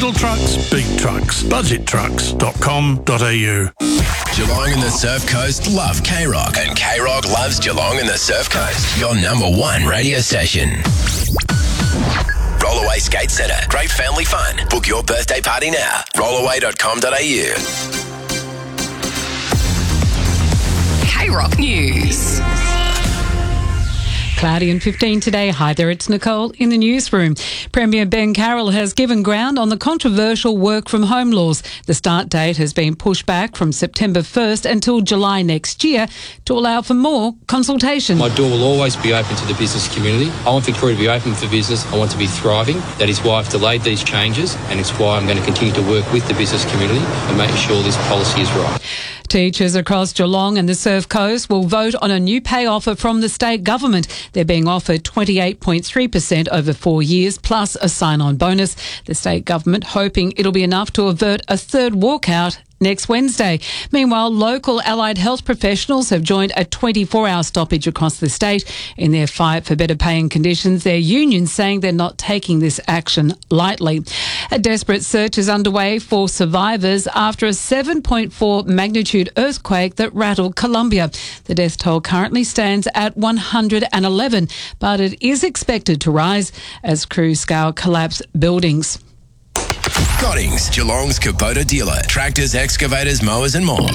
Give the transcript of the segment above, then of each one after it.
Little trucks, big trucks. Budgettrucks.com.au. Geelong and the Surf Coast love K-Rock, and K-Rock loves Geelong and the Surf Coast. Your number one radio station. Rollaway Skate Centre. Great family fun. Book your birthday party now. Rollaway.com.au. K-Rock News. Cloudy and 15 today. Hi there, it's Nicole in the newsroom. Premier Ben Carroll has given ground on the controversial work from home laws. The start date has been pushed back from September 1st until July next year to allow for more consultation. My door will always be open to the business community. I want Victoria to be open for business. I want to be thriving. That is why I've delayed these changes, and it's why I'm going to continue to work with the business community and making sure this policy is right. Teachers across Geelong and the Surf Coast will vote on a new pay offer from the state government. They're being offered 28.3% over 4 years, plus a sign-on bonus. The state government hoping it'll be enough to avert a third walkout next Wednesday. Meanwhile, local allied health professionals have joined a 24-hour stoppage across the state in their fight for better pay and conditions. Their unions saying they're not taking this action lightly. A desperate search is underway for survivors after a 7.4 magnitude earthquake that rattled Colombia. The death toll currently stands at 111, but it is expected to rise as crews scour collapsed buildings. Goddings, Geelong's Kubota dealer. Tractors, excavators, mowers and more.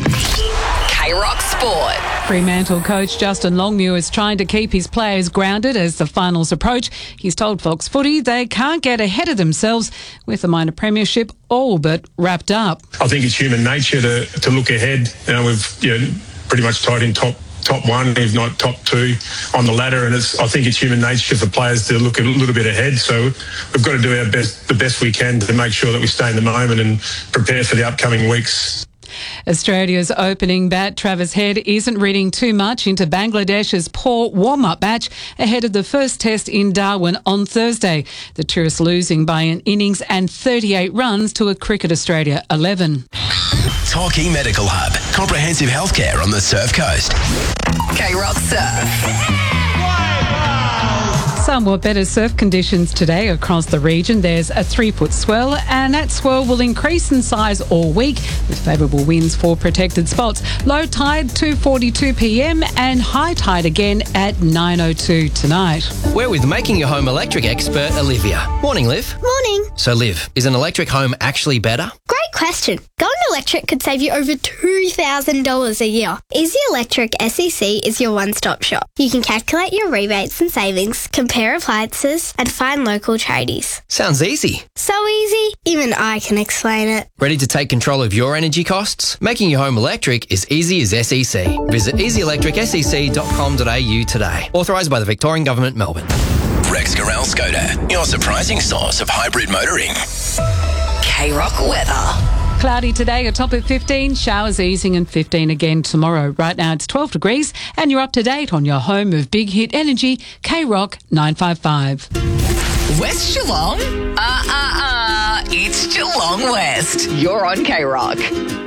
K-Rock Sport. Fremantle coach Justin Longmuir is trying to keep his players grounded as the finals approach. He's told Fox Footy they can't get ahead of themselves with the minor premiership all but wrapped up. I think it's human nature to look ahead. We've pretty much tied in top one, if not top two on the ladder, and I think it's human nature for players to look a little bit ahead. So we've got to do the best we can to make sure that we stay in the moment and prepare for the upcoming weeks. Australia's opening bat, Travis Head, isn't reading too much into Bangladesh's poor warm-up match ahead of the first test in Darwin on Thursday. The tourists losing by an innings and 38 runs to a Cricket Australia 11. Torquay Medical Hub. Comprehensive healthcare on the Surf Coast. K-Rock Surf. Somewhat better surf conditions today across the region. There's a 3-foot swell, and that swell will increase in size all week with favourable winds for protected spots. Low tide 2:42 p.m. and high tide again at 9:02 tonight. We're with Making Your Home Electric expert Olivia. Morning, Liv. Morning. So, Liv, is an electric home actually better? Great question. Going electric could save you over $2,000 a year. Easy Electric SEC is your one-stop shop. You can calculate your rebates and savings, compare appliances, and find local tradies. Sounds easy. So easy, even I can explain it. Ready to take control of your energy costs? Making your home electric is easy as SEC. Visit easyelectricsec.com.au today. Authorised by the Victorian Government, Melbourne. Rex Corral Skoda, your surprising source of hybrid motoring. K-Rock weather. Cloudy today, a top of 15, showers easing and 15 again tomorrow. Right now it's 12 degrees and you're up to date on your home of Big Hit Energy, K-Rock 955. West Geelong? It's Geelong West. You're on K-Rock.